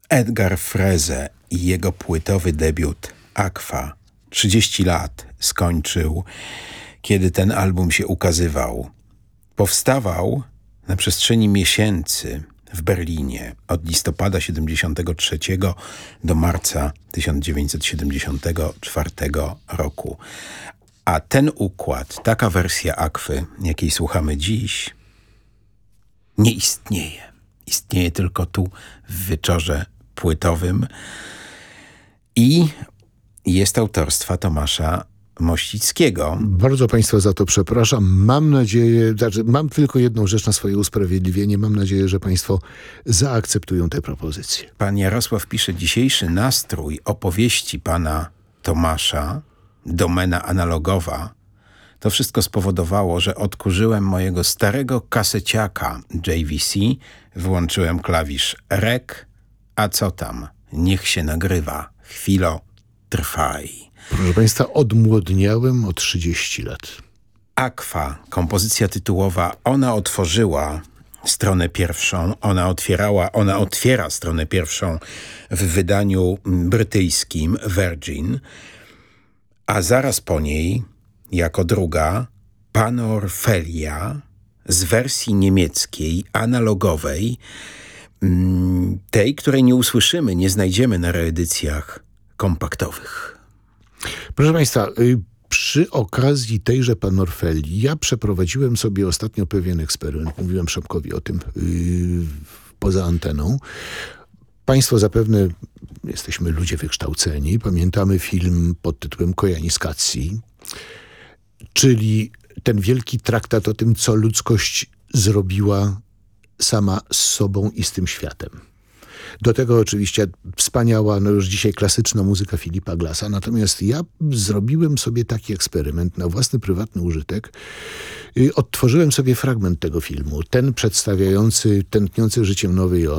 Edgar Freze i jego płytowy debiut Aqua 30 lat skończył, kiedy ten album się ukazywał. Powstawał na przestrzeni miesięcy w Berlinie od listopada 1973 do marca 1974 roku. A ten układ, taka wersja Aquy, jakiej słuchamy dziś, nie istnieje. Istnieje tylko tu w wieczorze płytowym i jest autorstwa Tomasza Mościckiego. Bardzo Państwa za to przepraszam. Mam nadzieję, mam tylko jedną rzecz na swoje usprawiedliwienie. Mam nadzieję, że Państwo zaakceptują tę propozycję. Pan Jarosław pisze: dzisiejszy nastrój opowieści pana Tomasza, domena analogowa, to wszystko spowodowało, że odkurzyłem mojego starego kaseciaka JVC, włączyłem klawisz REC, a co tam, niech się nagrywa, chwilo, trwaj. Proszę Państwa, odmłodniałem o 30 lat. Aqua, kompozycja tytułowa, ona otworzyła stronę pierwszą, ona otwiera stronę pierwszą w wydaniu brytyjskim Virgin, a zaraz po niej, jako druga, Panorfelia z wersji niemieckiej, analogowej, tej, której nie usłyszymy, nie znajdziemy na reedycjach kompaktowych. Proszę Państwa, przy okazji tejże Panorfelii ja przeprowadziłem sobie ostatnio pewien eksperyment. Mówiłem Szopkowi o tym poza anteną. Państwo zapewne, jesteśmy ludzie wykształceni, pamiętamy film pod tytułem Kojaniscacji, czyli ten wielki traktat o tym, co ludzkość zrobiła sama z sobą i z tym światem. Do tego oczywiście wspaniała, już dzisiaj klasyczna muzyka Filipa Glassa. Natomiast ja zrobiłem sobie taki eksperyment na własny prywatny użytek. Odtworzyłem sobie fragment tego filmu, ten przedstawiający tętniący życiem Nowy Jork.